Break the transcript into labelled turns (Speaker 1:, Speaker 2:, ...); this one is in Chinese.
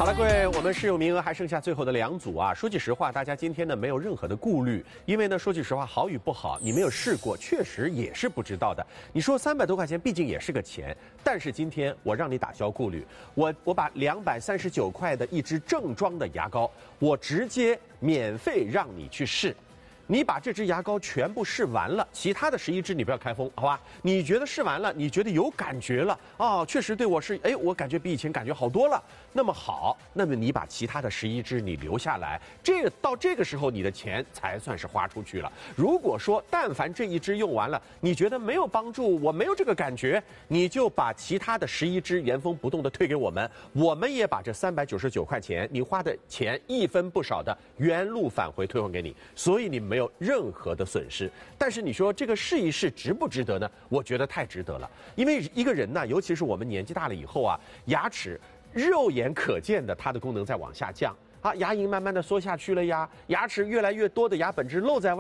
Speaker 1: 好了，各位，我们试用名额还剩下最后的2组啊。说句实话，大家今天呢没有任何的顾虑，因为呢说句实话，好与不好，你没有试过，确实也是不知道的。你说300多块钱，毕竟也是个钱，但是今天我让你打消顾虑，我把239块的一支正装的牙膏，我直接免费让你去试。你把这支牙膏全部试完了，其他的11支你不要开封，好吧？你觉得试完了，你觉得有感觉了，哦，确实对我是，我感觉比以前感觉好多了。那么好，那么你把其他的11支你留下来，到这个时候你的钱才算是花出去了。如果说但凡这一支用完了，你觉得没有帮助，我没有这个感觉，你就把其他的11支原封不动的退给我们，我们也把这399块钱你花的钱1分不少的原路返回退还给你，所以你没有任何的损失。但是你说这个试一试值不值得呢？我觉得太值得了，因为一个人呢，尤其是我们年纪大了以后啊，牙齿肉眼可见的它的功能在往下降啊，牙龈慢慢的缩下去了呀，牙齿越来越多的牙本质露在外。